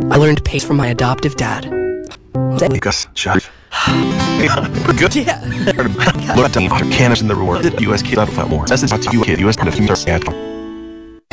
I learned pace from my adoptive dad. Gus, Jeff. Good. Yeah. Look at the cannons in the reward. US kid level more. That's the US kid. US